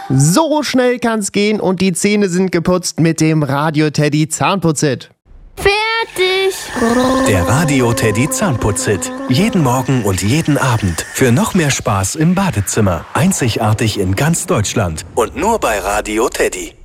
So schnell kann's gehen und die Zähne sind geputzt mit dem Radio Teddy Zahnputzhit. Fertig! Der Radio Teddy Zahnputzhit. Jeden Morgen und jeden Abend. Für noch mehr Spaß im Badezimmer. Einzigartig in ganz Deutschland. Und nur bei Radio Teddy.